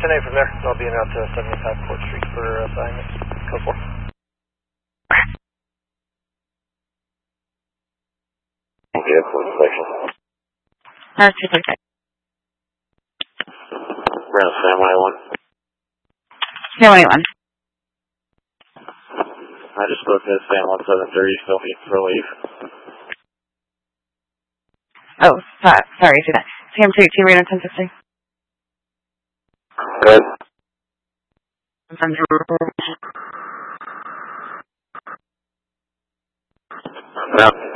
10-8 from there. I'll be in out to 75 Port Street for assignment. Code 4. Okay, full inspection. 235. Brown Sam 181. Sam 181. I just spoke to Sam 1730, still for leave. Oh, sorry, see that. Sam 282, radar 1060. Good. From No.